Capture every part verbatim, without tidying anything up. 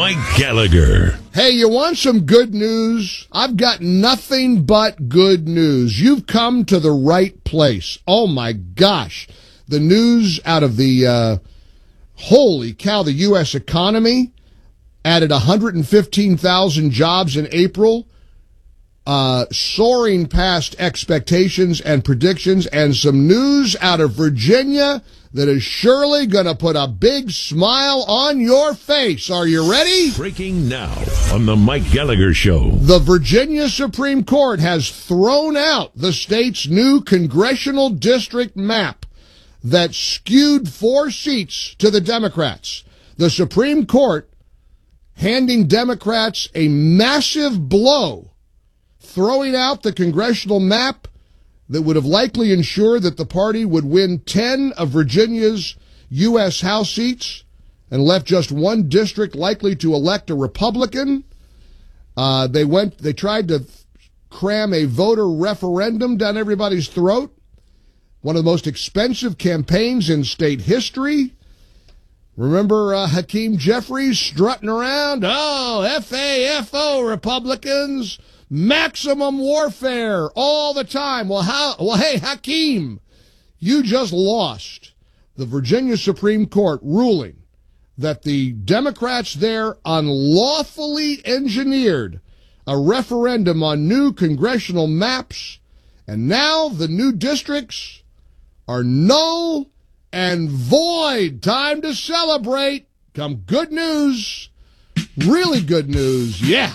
Mike Gallagher. Hey, you want some good news? I've got nothing but good news. You've come to the right place. Oh, my gosh. The news out of the, uh, holy cow, the U S economy added one hundred fifteen thousand jobs in April, uh, soaring past expectations and predictions, and some news out of Virginia that is surely going to put a big smile on your face. Are you ready? Breaking now on the Mike Gallagher Show. The Virginia Supreme Court has thrown out the state's new congressional district map that skewed four seats to the Democrats. The Supreme Court handing Democrats a massive blow, throwing out the congressional map that would have likely ensured that the party would win ten of Virginia's U S House seats and left just one district likely to elect a Republican. Uh, they went, they tried to cram a voter referendum down everybody's throat. One of the most expensive campaigns in state history. Remember uh, Hakeem Jeffries strutting around? Oh, F A F O Republicans. Maximum warfare all the time. Well, how, well, hey, Hakeem, you just lost. The Virginia Supreme Court ruling that the Democrats there unlawfully engineered a referendum on new congressional maps, and now the new districts are null and void. Time to celebrate. Come good news. Really good news. Yeah.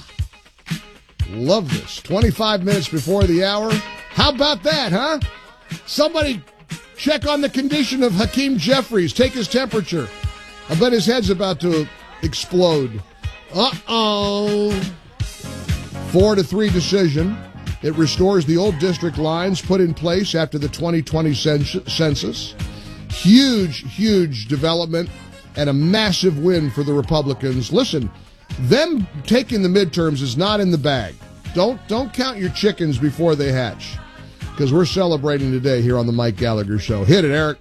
Love this. twenty-five minutes before the hour. How about that, huh? Somebody check on the condition of Hakeem Jeffries. Take his temperature. I bet his head's about to explode. Uh-oh. Four to three decision. It restores the old district lines put in place after the twenty twenty census. Huge, huge development and a massive win for the Republicans. Listen, them taking the midterms is not in the bag. Don't don't count your chickens before they hatch, because we're celebrating today here on the Mike Gallagher Show. Hit it, Eric.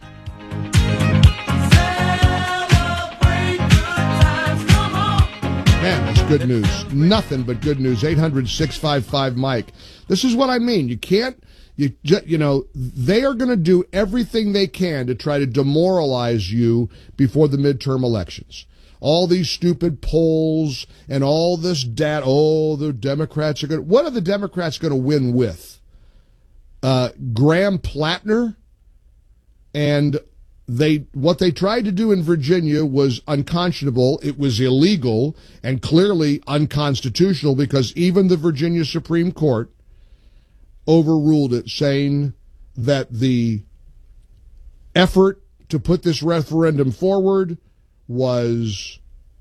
Man, that's good news. Nothing but good news. eight hundred, six five five, Mike. This is what I mean. You can't, you you know, they are going to do everything they can to try to demoralize you before the midterm elections. All these stupid polls and all this data. Oh, the Democrats are going to... What are the Democrats going to win with? Uh, Graham Plattner? And they what they tried to do in Virginia was unconscionable. It was illegal and clearly unconstitutional, because even the Virginia Supreme Court overruled it, saying that the effort to put this referendum forward was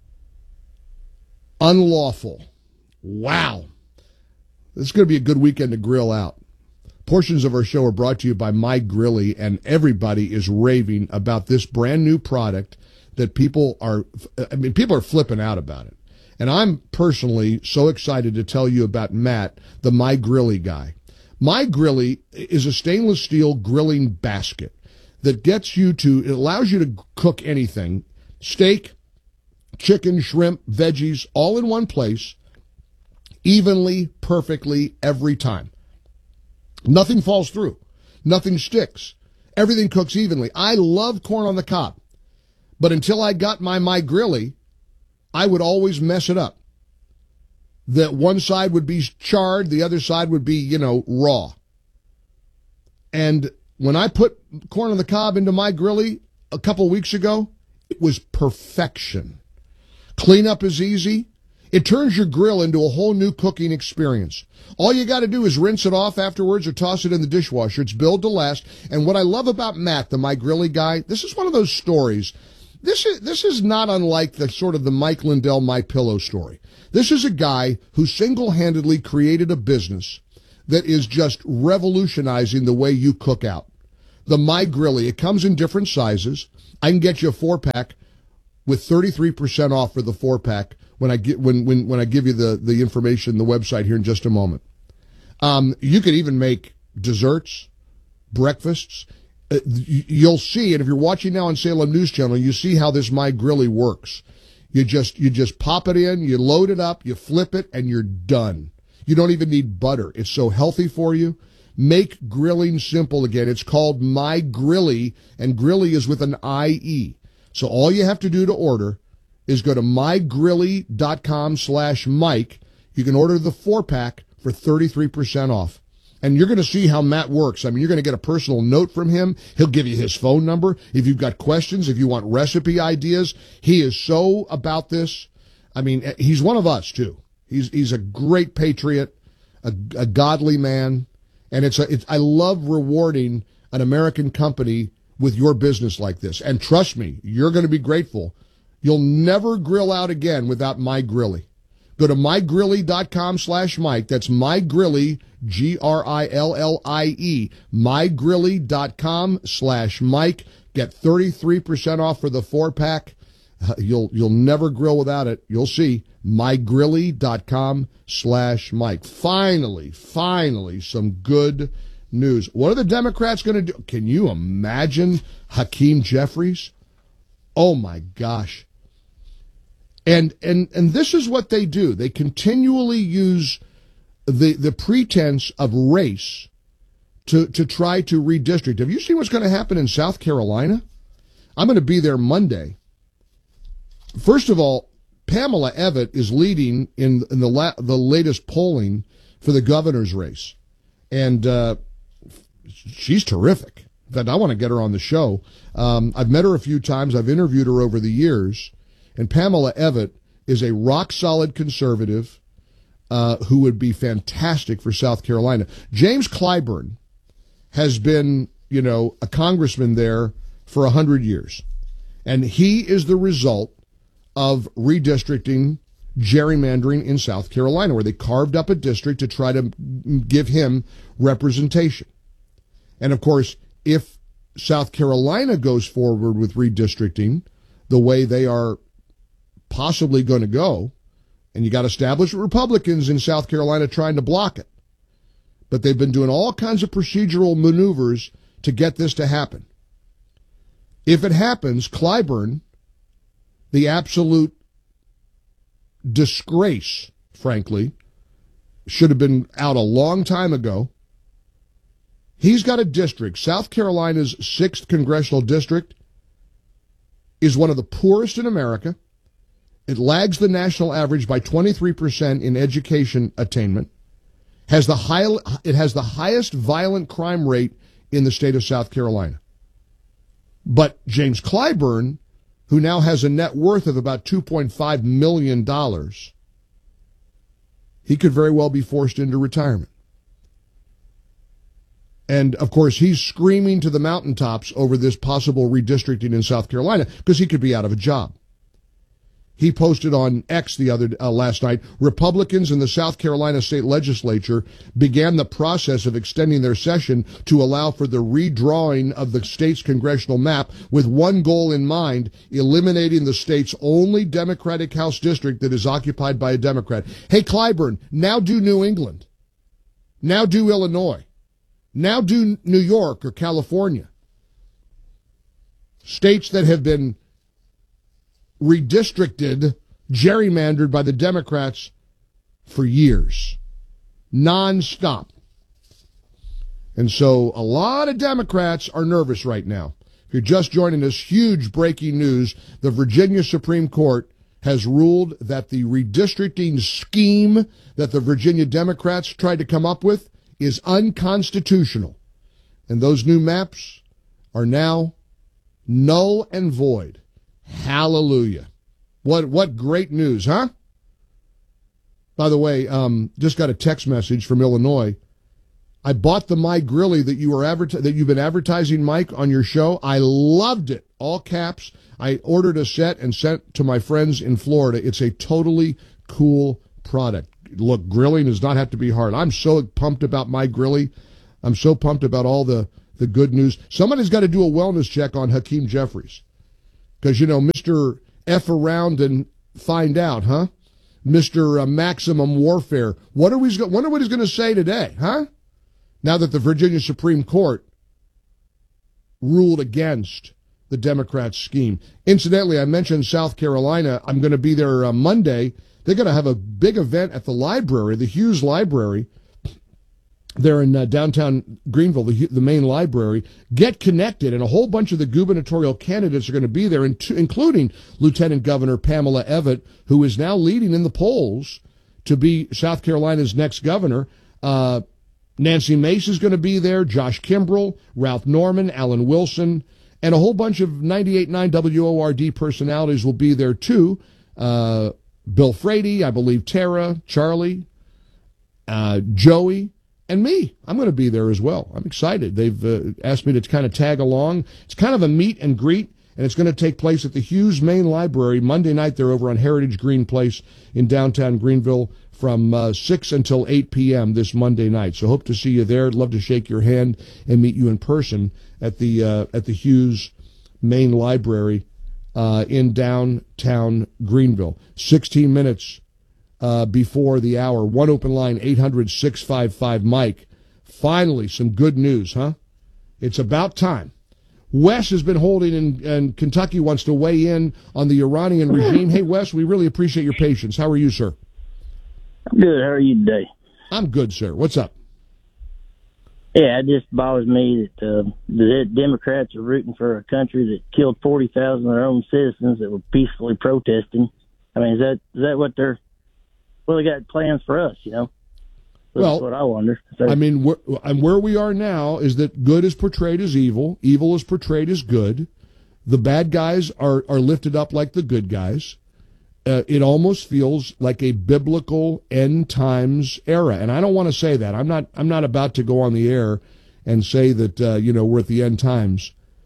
unlawful. Wow. This is going to be a good weekend to grill out. Portions of our show are brought to you by My Grilly, and everybody is raving about this brand new product that people are, I mean, people are flipping out about it. And I'm personally so excited to tell you about Matt, the My Grilly guy. My Grilly is a stainless steel grilling basket that gets you to, it allows you to cook anything. Steak, chicken, shrimp, veggies, all in one place, evenly, perfectly, every time. Nothing falls through. Nothing sticks. Everything cooks evenly. I love corn on the cob, but until I got my My Grilly, I would always mess it up. That one side would be charred, the other side would be, you know, raw. And when I put corn on the cob into My Grilly a couple weeks ago, it was perfection. Cleanup is easy. It turns your grill into a whole new cooking experience. All you got to do is rinse it off afterwards or toss it in the dishwasher. It's built to last. And what I love about Matt, the My Grilly guy, this is one of those stories. This is this is not unlike the sort of the Mike Lindell My Pillow story. This is a guy who single-handedly created a business that is just revolutionizing the way you cook out. The My Grilly, it comes in different sizes. I can get you a four-pack with thirty-three percent off for the four-pack when I get when when when I give you the the information, the website here in just a moment. Um, you could even make desserts, breakfasts. Uh, you'll see, and if you're watching now on Salem News Channel, you see how this My Grilly works. You just you just pop it in, you load it up, you flip it, and you're done. You don't even need butter. It's so healthy for you. Make grilling simple again. It's called My Grilly, and Grilly is with an I E. So all you have to do to order is go to mygrilly.com slash Mike. You can order the four-pack for thirty-three percent off. And you're going to see how Matt works. I mean, you're going to get a personal note from him. He'll give you his phone number. If you've got questions, if you want recipe ideas, he is so about this. I mean, he's one of us, too. He's he's a great patriot, a, a godly man. And it's, a, it's I love rewarding an American company with your business like this. And trust me, you're going to be grateful. You'll never grill out again without My Grilly. Go to mygrilly.com slash Mike. That's mygrilly, G R I L L I E, mygrilly.com slash Mike. Get thirty-three percent off for the four-pack. Uh, you'll you'll never grill without it. You'll see. mygrilly.com slash Mike. Finally, finally, some good news. What are the Democrats going to do? Can you imagine Hakeem Jeffries? Oh, my gosh. And and and this is what they do. They continually use the the pretense of race to to try to redistrict. Have you seen what's going to happen in South Carolina? I'm going to be there Monday. First of all, Pamela Evette is leading in in the la- the latest polling for the governor's race, and uh, she's terrific. In fact, I want to get her on the show. Um, I've met her a few times. I've interviewed her over the years. And Pamela Evette is a rock-solid conservative uh, who would be fantastic for South Carolina. James Clyburn has been, you know, a congressman there for a hundred years. And he is the result of redistricting, gerrymandering in South Carolina, where they carved up a district to try to give him representation. And, of course, if South Carolina goes forward with redistricting the way they are possibly going to go, and you got established Republicans in South Carolina trying to block it. But they've been doing all kinds of procedural maneuvers to get this to happen. If it happens, Clyburn, the absolute disgrace, frankly, should have been out a long time ago. He's got a district. South Carolina's sixth congressional district is one of the poorest in America. It lags the national average by twenty-three percent in education attainment. Has the high, it has the highest violent crime rate in the state of South Carolina. But James Clyburn, who now has a net worth of about two point five million dollars, he could very well be forced into retirement. And, of course, he's screaming to the mountaintops over this possible redistricting in South Carolina because he could be out of a job. He posted on X the other uh, last night, Republicans in the South Carolina state legislature began the process of extending their session to allow for the redrawing of the state's congressional map with one goal in mind, eliminating the state's only Democratic House district that is occupied by a Democrat. Hey, Clyburn, now do New England. Now do Illinois. Now do New York or California. States that have been redistricted, gerrymandered by the Democrats for years, nonstop. And so a lot of Democrats are nervous right now. If you're just joining us, huge breaking news. The Virginia Supreme Court has ruled that the redistricting scheme that the Virginia Democrats tried to come up with is unconstitutional. And those new maps are now null and void. Hallelujah. What what great news, huh? By the way, um, just got a text message from Illinois. I bought the My Grilly that you were adver- that you've been advertising, Mike, on your show. I loved it. All caps. I ordered a set and sent to my friends in Florida. It's a totally cool product. Look, grilling does not have to be hard. I'm so pumped about My Grilly. I'm so pumped about all the, the good news. Somebody's got to do a wellness check on Hakeem Jeffries. Because, you know, Mister F around and find out, huh? Mister Uh, Maximum Warfare. What are we, wonder what he's going to say today, huh? Now that the Virginia Supreme Court ruled against the Democrats' scheme. Incidentally, I mentioned South Carolina. I'm going to be there uh, Monday. They're going to have a big event at the library, the Hughes Library. They're in uh, downtown Greenville, the, the main library. Get connected, and a whole bunch of the gubernatorial candidates are going to be there, including Lieutenant Governor Pamela Evette, who is now leading in the polls to be South Carolina's next governor. Uh, Nancy Mace is going to be there, Josh Kimbrell, Ralph Norman, Alan Wilson, and a whole bunch of ninety-eight point nine W O R D personalities will be there too. Uh, Bill Frady, I believe Tara, Charlie, uh, Joey, and me. I'm going to be there as well. I'm excited. They've uh, asked me to kind of tag along. It's kind of a meet and greet, and it's going to take place at the Hughes Main Library Monday night. They're over on Heritage Green Place in downtown Greenville from uh, six until eight p.m. this Monday night. So hope to see you there. I'd love to shake your hand and meet you in person at the uh, at the Hughes Main Library uh, in downtown Greenville. sixteen minutes uh, before the hour. One open line, eight hundred, six five five, Mike. Finally, some good news, huh? It's about time. Wes has been holding, and, and Kentucky wants to weigh in on the Iranian regime. Hey, Wes, we really appreciate your patience. How are you, sir? I'm good. How are you today? I'm good, sir. What's up? Yeah, it just bothers me that uh, the Democrats are rooting for a country that killed forty thousand of their own citizens that were peacefully protesting. I mean, is that is that what they're well? They got plans for us, you know? That's well, what I wonder. So, I mean, where, and where we are now is that good is portrayed as evil, evil is portrayed as good. The bad guys are are lifted up like the good guys. Uh, it almost feels like a biblical end times era, and I don't want to say that. I'm not. I'm not about to go on the air and say that uh, you know we're at the end times.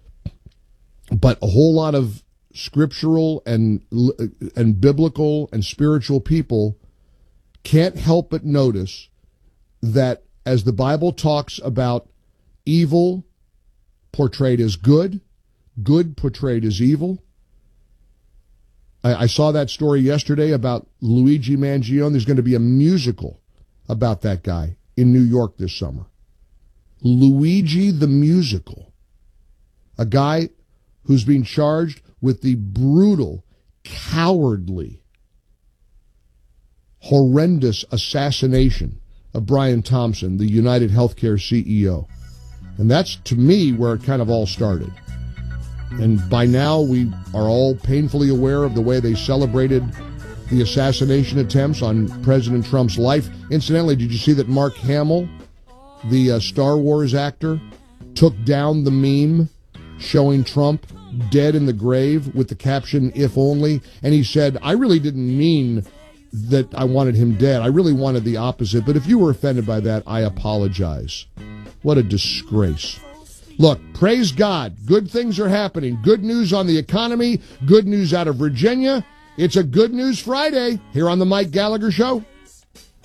But a whole lot of scriptural and and biblical and spiritual people can't help but notice that as the Bible talks about evil portrayed as good, good portrayed as evil. I saw that story yesterday about Luigi Mangione. There's going to be a musical about that guy in New York this summer. Luigi the Musical. A guy who's being charged with the brutal, cowardly, horrendous assassination of Brian Thompson, the United Healthcare C E O. And that's, to me, where it kind of all started. And by now, we are all painfully aware of the way they celebrated the assassination attempts on President Trump's life. Incidentally, did you see that Mark Hamill, the uh, Star Wars actor, took down the meme showing Trump dead in the grave with the caption, "If only"? And he said, I really didn't mean that I wanted him dead. I really wanted the opposite. But if you were offended by that, I apologize. What a disgrace. Look, praise God. Good things are happening. Good news on the economy. Good news out of Virginia. It's a Good News Friday here on the Mike Gallagher Show.